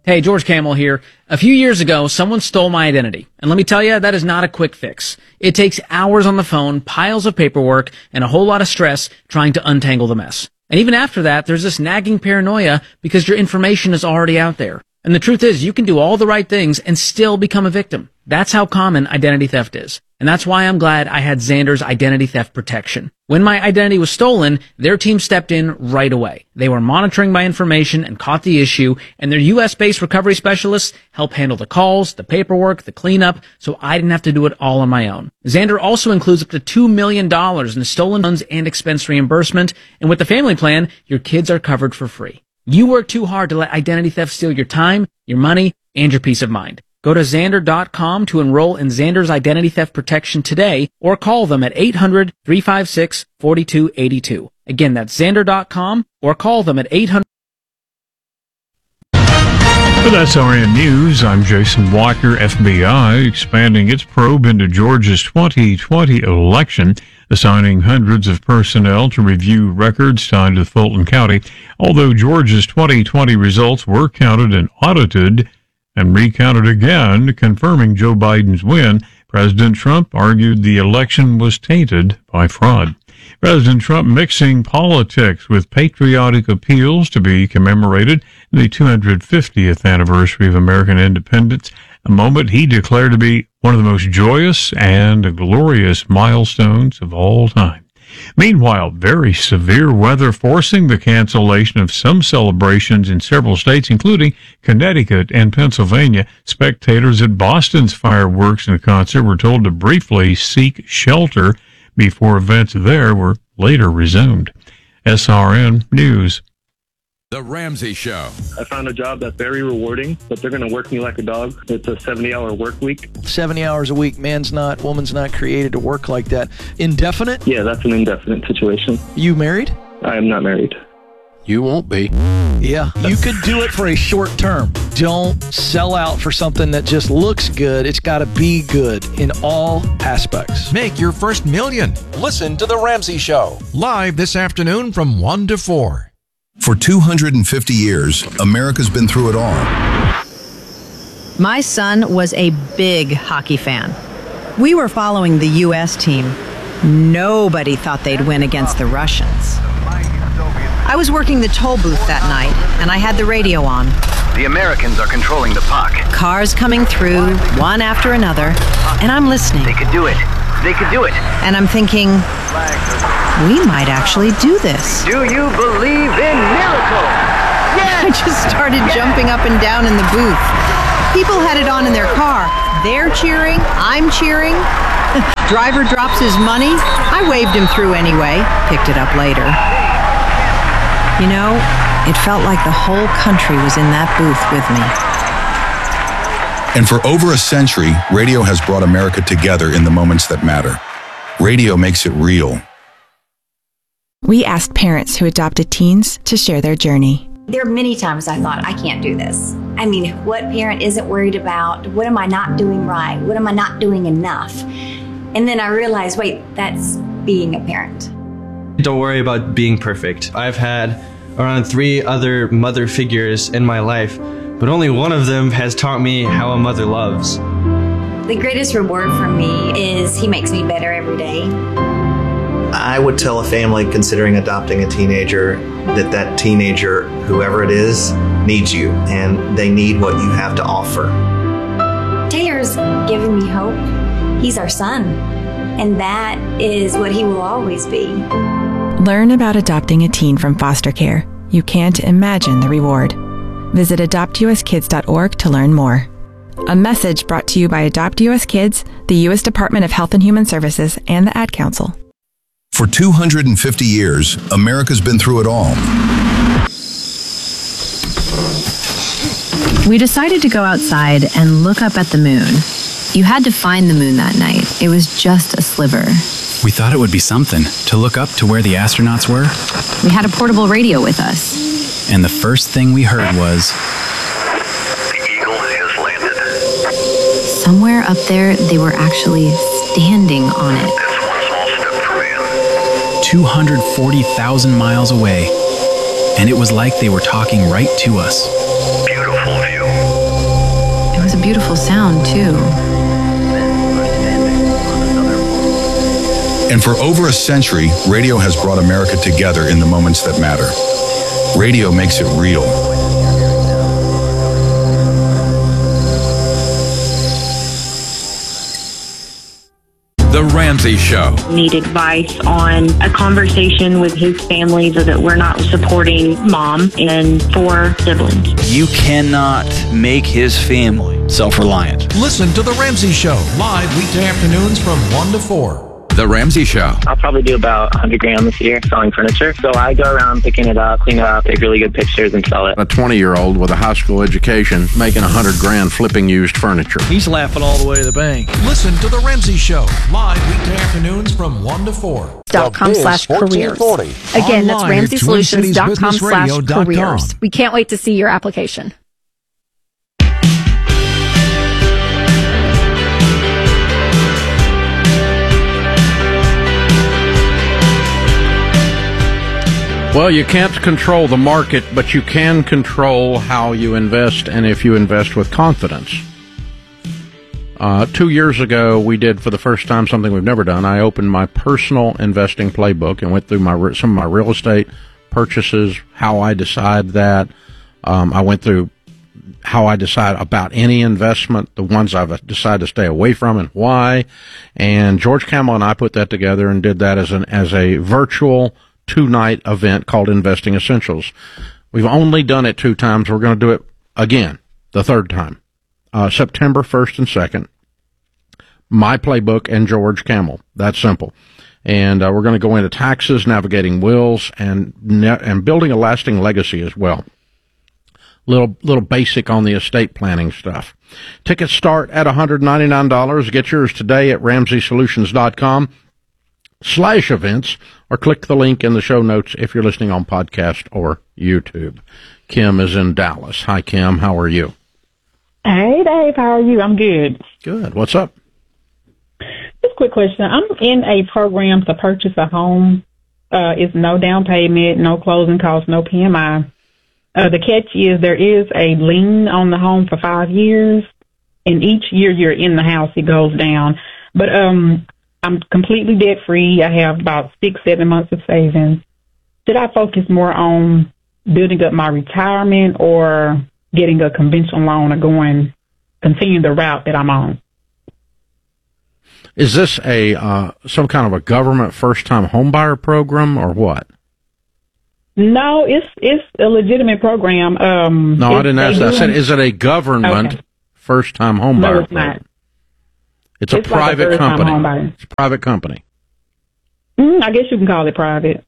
Hey, George Camel here. A few years ago, someone stole my identity. And let me tell you, that is not a quick fix. It takes hours on the phone, piles of paperwork, and a whole lot of stress trying to untangle the mess. And even after that, there's this nagging paranoia because your information is already out there. And the truth is, you can do all the right things and still become a victim. That's how common identity theft is. And that's why I'm glad I had Xander's identity theft protection. When my identity was stolen, their team stepped in right away. They were monitoring my information and caught the issue, and their US-based recovery specialists helped handle the calls, the paperwork, the cleanup, so I didn't have to do it all on my own. Xander also includes up to $2 million in stolen funds and expense reimbursement, and with the family plan, your kids are covered for free. You work too hard to let identity theft steal your time, your money, and your peace of mind. Go to Xander.com to enroll in Xander's identity theft protection today, or call them at 800-356-4282. Again, that's Xander.com, or call them at 800. With SRN News, I'm Jason Walker. FBI expanding its probe into Georgia's 2020 election, assigning hundreds of personnel to review records tied to Fulton County. Although Georgia's 2020 results were counted and audited and recounted again, confirming Joe Biden's win, President Trump argued the election was tainted by fraud. President Trump mixing politics with patriotic appeals to be commemorated in the 250th anniversary of American independence, a moment he declared to be one of the most joyous and glorious milestones of all time. Meanwhile, very severe weather forcing the cancellation of some celebrations in several states, including Connecticut and Pennsylvania. Spectators at Boston's fireworks and concert were told to briefly seek shelter before events there were later resumed. SRN News. The Ramsey Show. I found a job that's very rewarding, but they're going to work me like a dog. It's a 70-hour work week. 70 hours a week. Woman's not created to work like that. Indefinite? Yeah, that's an indefinite situation. You married? I am not married. You won't be. Yeah, you could do it for a short term. Don't sell out for something that just looks good. It's got to be good in all aspects. Make your first million. Listen to The Ramsey Show. Live this afternoon from 1 to 4. For 250 years, America's been through it all. My son was a big hockey fan. We were following the U.S. team. Nobody thought they'd win against the Russians. I was working the toll booth that night, and I had the radio on. The Americans are controlling the puck. Cars coming through, one after another, and I'm listening. They could do it. They could do it. And I'm thinking, we might actually do this. Do you believe in miracles? Yeah! I just started jumping up and down in the booth. People had it on in their car. They're cheering, I'm cheering. Driver drops his money. I waved him through anyway, picked it up later. You know, it felt like the whole country was in that booth with me. And for over a century, radio has brought America together in the moments that matter. Radio makes it real. We asked parents who adopted teens to share their journey. There are many times I thought, I can't do this. I mean, what parent isn't worried about? What am I not doing right? What am I not doing enough? And then I realized, wait, that's being a parent. Don't worry about being perfect. I've had around 3 other mother figures in my life, but only one of them has taught me how a mother loves. The greatest reward for me is he makes me better every day. I would tell a family considering adopting a teenager that teenager, whoever it is, needs you, and they need what you have to offer. Taylor's giving me hope. He's our son, and that is what he will always be. Learn about adopting a teen from foster care. You can't imagine the reward. Visit adoptuskids.org to learn more. A message brought to you by Adopt US Kids, the U.S. Department of Health and Human Services, and the Ad Council. For 250 years, America's been through it all. We decided to go outside and look up at the moon. You had to find the moon that night. It was just a sliver. We thought it would be something to look up to where the astronauts were. We had a portable radio with us. And the first thing we heard was, The Eagle has landed. Somewhere up there, they were actually standing on it. That's one small step for man. 240,000 miles away. And it was like they were talking right to us. Beautiful view. It was a beautiful sound, too. And for over a century, radio has brought America together in the moments that matter. Radio makes it real. The Ramsey Show. Need advice on a conversation with his family so that we're not supporting mom and 4 siblings. You cannot make his family self-reliant. Listen to The Ramsey Show live weekday afternoons from 1 to 4. The Ramsey Show. I'll probably do about $100,000 this year selling furniture. So I go around picking it up, clean it up, take really good pictures, and sell it. A 20-year-old with a high school education making $100,000 flipping used furniture. He's laughing all the way to the bank. Listen to The Ramsey Show live weekday afternoons from 1 to 4. .com/careers. Again, that's RamseySolutions.com/careers. We can't wait to see your application. Well, you can't control the market, but you can control how you invest and if you invest with confidence. 2 years ago, we did for the first time something we've never done. I opened my personal investing playbook and went through some of my real estate purchases, how I decide that. I went through how I decide about any investment, the ones I've decided to stay away from and why. And George Kamel and I put that together and did that as a virtual 2-night event called Investing Essentials. We've only done it 2 times. We're going to do it again, the 3rd time. September 1st and 2nd. My playbook and George Kamel. That's simple. And we're going to go into taxes, navigating wills, and building a lasting legacy as well. Little basic on the estate planning stuff. Tickets start at $199. Get yours today at RamseySolutions.com/events, or click the link in the show notes if you're listening on podcast or YouTube. Kim is in Dallas. Hi, Kim. How are you? Hey, Dave. How are you? I'm good. Good. What's up? Just a quick question. I'm in a program to purchase a home. It's no down payment, no closing costs, no PMI. The catch is there is a lien on the home for 5 years, and each year you're in the house, it goes down. But I'm completely debt free. I have about 6-7 months of savings. Should I focus more on building up my retirement or getting a conventional loan or continuing the route that I'm on? Is this some kind of a government first-time homebuyer program or what? No, it's a legitimate program. No, I didn't ask that. I said, is it a government first-time homebuyer program? It's a private company. It's a private company. I guess you can call it private.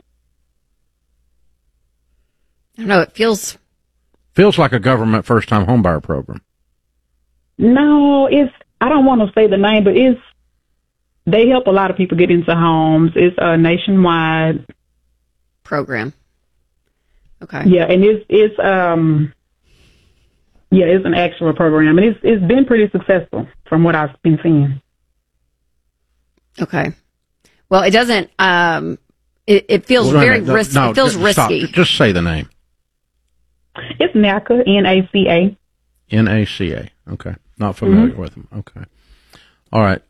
I don't know. It feels like a government first-time homebuyer program. No, I don't want to say the name, but they help a lot of people get into homes. It's a nationwide program. Okay. Yeah, and it's an actual program, and it's been pretty successful from what I've been seeing. Okay. Well, it doesn't. It feels very risky. No, it feels risky. Stop. Just say the name. It's NACA, NACA. NACA. Okay. Not familiar with them. Okay. All right.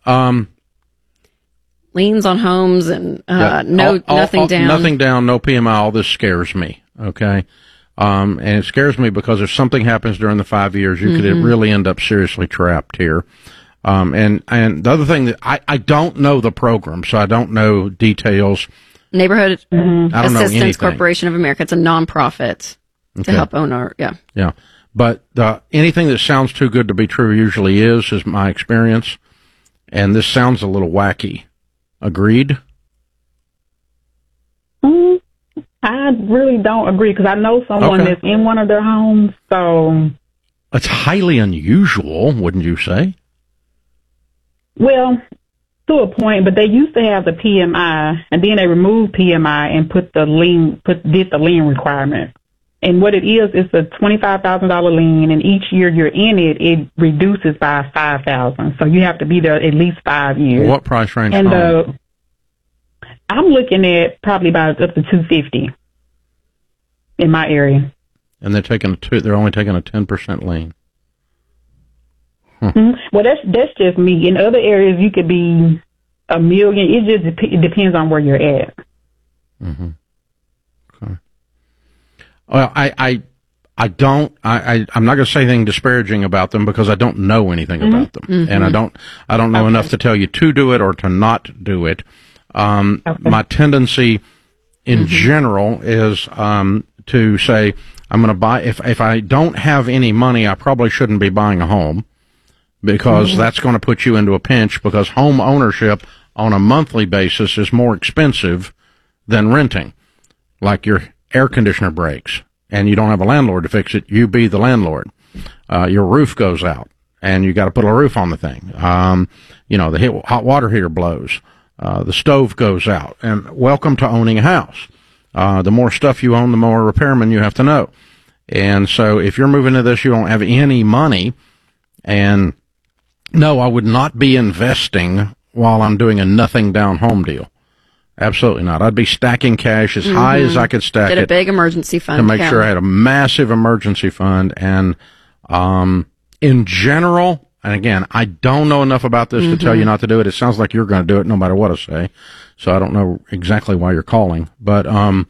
Liens on homes and nothing down. Nothing down, no PMI. All this scares me. Okay. And it scares me because if something happens during the 5 years, you could really end up seriously trapped here. And the other thing that I don't know the program, so I don't know details. Neighborhood Assistance Corporation Corporation of America. It's a nonprofit to help own our, Yeah. But anything that sounds too good to be true usually is my experience. And this sounds a little wacky. Agreed? I really don't agree because I know someone that's in one of their homes, so... It's highly unusual, wouldn't you say? Well, to a point, but they used to have the PMI, and then they removed PMI and did the lien requirement. And what it is a $25,000 lien, and each year you're in it reduces by $5,000. So you have to be there at least 5 years. What price range? And I'm looking at probably about up to $250 in my area. And they're only taking a 10% lien. Well, that's just me. In other areas, you could be $1 million. It just depends on where you're at. Mm-hmm. Okay. Well, I'm not going to say anything disparaging about them because I don't know anything about them, and I don't know enough to tell you to do it or to not do it. My tendency in general is to say I'm going to buy. If I don't have any money, I probably shouldn't be buying a home because that's going to put you into a pinch because home ownership on a monthly basis is more expensive than renting. Like your air conditioner breaks and you don't have a landlord to fix it, you be the landlord. Your roof goes out and you got to put a roof on the thing. The hot water heater blows. The stove goes out. And welcome to owning a house. The more stuff you own, the more repairmen you have to know. And so if you're moving to this, you don't have any money. And no, I would not be investing while I'm doing a nothing down home deal. Absolutely not. I'd be stacking cash as high as I could stack it. Get a big emergency fund. To make sure I had a massive emergency fund. And in general, and again, I don't know enough about this to tell you not to do it. It sounds like you're going to do it no matter what I say. So I don't know exactly why you're calling. But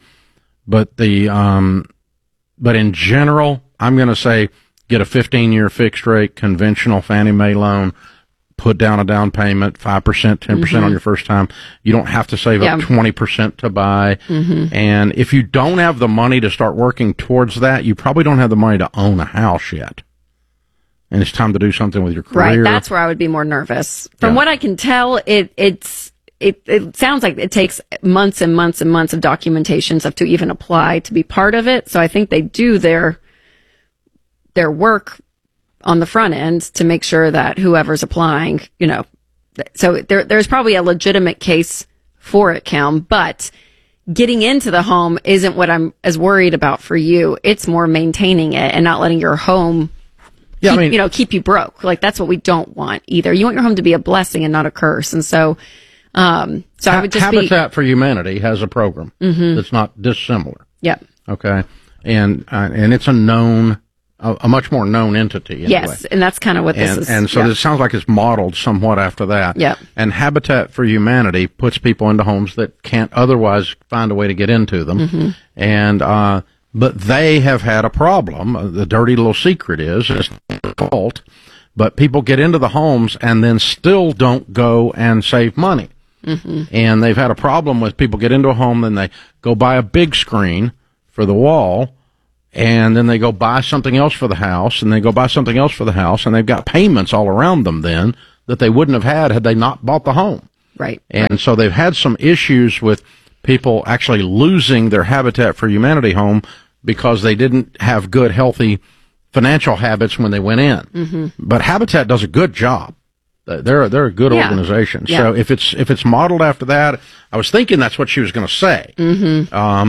in general, I'm going to say get a 15-year fixed rate conventional Fannie Mae loan. Put down a down payment, 5%, 10% on your first time. You don't have to save up 20% to buy. And if you don't have the money to start working towards that, you probably don't have the money to own a house yet. And it's time to do something with your career. Right, that's where I would be more nervous. From what I can tell, it sounds like it takes months and months and months of documentation stuff to even apply to be part of it. So I think they do their work on the front end to make sure that whoever's applying, so there's probably a legitimate case for it, Kim, but getting into the home isn't what I'm as worried about for you. It's more maintaining it and not letting your home keep you broke. Like that's what we don't want either. You want your home to be a blessing and not a curse. And so I would just Habitat for Humanity has a program that's not dissimilar. Yep. Okay. And it's a much more known entity. Anyway. Yes, and that's kind of what this is. And so it sounds like it's modeled somewhat after that. Yeah. And Habitat for Humanity puts people into homes that can't otherwise find a way to get into them. And but they have had a problem. The dirty little secret is it's their fault, but people get into the homes and then still don't go and save money. And they've had a problem with people get into a home and they go buy a big screen for the wall. And then they go buy something else for the house, and they go buy something else for the house, and they've got payments all around them then that they wouldn't have had they not bought the home. Right. And so they've had some issues with people actually losing their Habitat for Humanity home because they didn't have good, healthy financial habits when they went in. But Habitat does a good job. They're a good organization. Yeah. So if it's modeled after that, I was thinking that's what she was going to say. And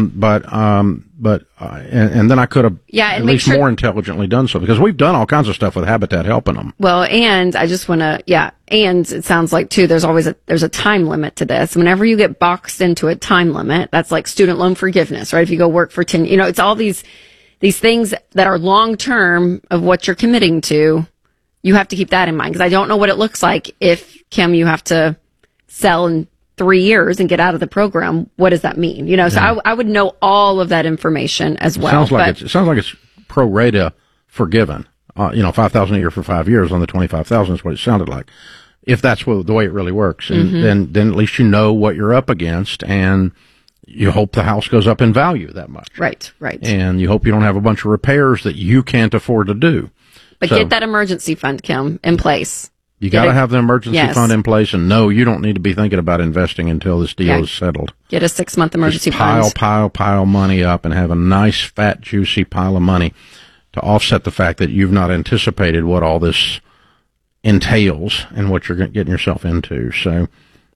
then I could have at least more intelligently done so because we've done all kinds of stuff with Habitat helping them. Well, and I just want to, and it sounds like too, there's a time limit to this. Whenever you get boxed into a time limit, that's like student loan forgiveness, right? If you go work for 10, it's all these things that are long term of what you're committing to. You have to keep that in mind because I don't know what it looks like if, Kim, you have to sell in 3 years and get out of the program. What does that mean? So I would know all of that information as well. It sounds like it's pro rata forgiven. $5,000 a year for 5 years on the $25,000 is what it sounded like. If that's the way it really works, and then at least you know what you're up against, and you hope the house goes up in value that much. Right. And you hope you don't have a bunch of repairs that you can't afford to do. But get that emergency fund, Kim, in place. You got to have the emergency fund in place, and no, you don't need to be thinking about investing until this deal is settled. Get a 6-month emergency fund. fund. Pile money up and have a nice, fat, juicy pile of money to offset the fact that you've not anticipated what all this entails and what you're getting yourself into. So,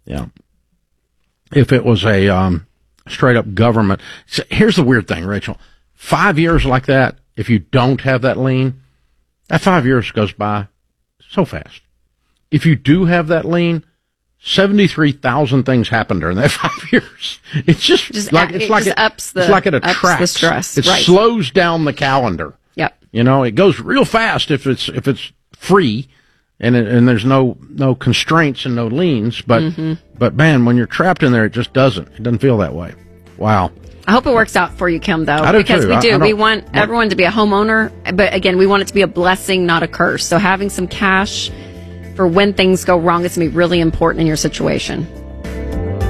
if it was a straight-up government... So here's the weird thing, Rachel. 5 years like that, if you don't have that lien... That 5 years goes by so fast. If you do have that lien, 73,000 things happen during that 5 years. It's just like it attracts the stress. It slows down the calendar. Yep. It goes real fast if it's free, and there's no constraints and no liens, but man, when you're trapped in there, it just doesn't feel that way. Wow. I hope it works out for you, Kim, though, I do because too. we do. I We want everyone to be a homeowner, but again, we want it to be a blessing, not a curse. So having some cash for when things go wrong is going to be really important in your situation.